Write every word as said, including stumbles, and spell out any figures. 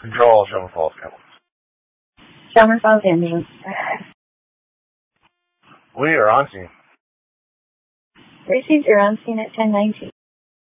Control all show and false counts. Show and false ending. We are on scene. Received, you're on scene at ten nineteen.